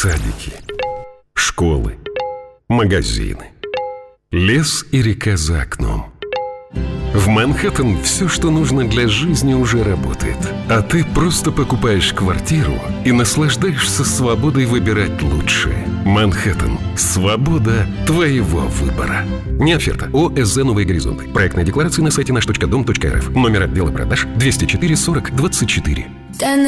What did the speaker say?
Садики, школы, магазины, лес и река за окном. В Манхэттен все, что нужно для жизни, уже работает. А ты просто покупаешь квартиру и наслаждаешься свободой выбирать лучшее. Манхэттен. Свобода твоего выбора. Не оферта. ОСЗ «Новые горизонты». Проектная декларация на сайте наш.дом.рф. Номер отдела продаж 204 40 24.